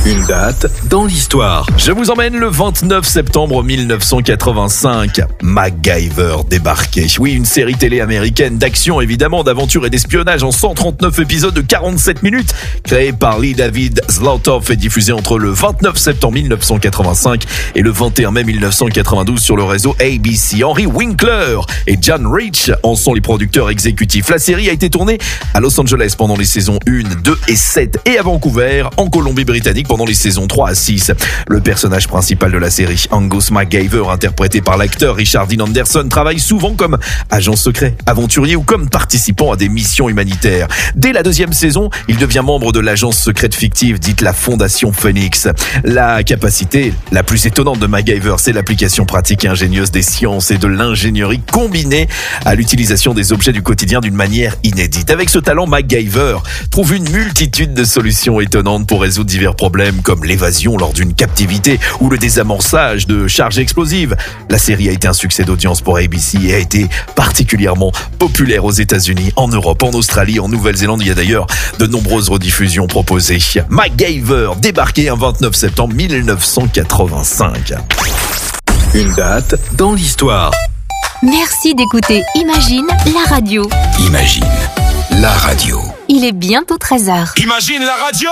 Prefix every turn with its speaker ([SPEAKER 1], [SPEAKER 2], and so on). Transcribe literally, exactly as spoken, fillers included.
[SPEAKER 1] Une date dans l'histoire.
[SPEAKER 2] Je vous emmène le vingt-neuf septembre mille neuf cent quatre-vingt-cinq. MacGyver débarquait. Oui, une série télé américaine d'action, évidemment, d'aventure et d'espionnage en cent trente-neuf épisodes de quarante-sept minutes, créée par Lee David Zlotoff et diffusée entre le vingt-neuf septembre mille neuf cent quatre-vingt-cinq et le vingt et un mai mille neuf cent quatre-vingt-douze sur le réseau A B C. Henry Winkler et John Rich en sont les producteurs exécutifs. La série a été tournée à Los Angeles pendant les saisons un, deux et sept et à Vancouver, en Colombie-Britannique, pendant les saisons trois à six. Le personnage principal de la série, Angus MacGyver, interprété par l'acteur Richard Dean Anderson, travaille souvent comme agent secret, aventurier ou comme participant à des missions humanitaires. Dès la deuxième saison, il devient membre de l'agence secrète fictive dite la Fondation Phoenix. La capacité la plus étonnante de MacGyver, c'est l'application pratique et ingénieuse des sciences et de l'ingénierie combinée à l'utilisation des objets du quotidien d'une manière inédite. Avec ce talent, MacGyver trouve une multitude de solutions étonnantes pour résoudre divers problèmes comme l'évasion lors d'une captivité ou le désamorçage de charges explosives. La série a été un succès d'audience pour A B C et a été particulièrement populaire aux États-Unis, en Europe, en Australie, en Nouvelle-Zélande. Il y a d'ailleurs de nombreuses rediffusions proposées. MacGyver débarqué un vingt-neuf septembre mille neuf cent quatre-vingt-cinq.
[SPEAKER 1] Une date dans l'histoire.
[SPEAKER 3] Merci d'écouter Imagine la radio.
[SPEAKER 1] Imagine la radio.
[SPEAKER 3] Il est bientôt treize heures.
[SPEAKER 4] Imagine la radio.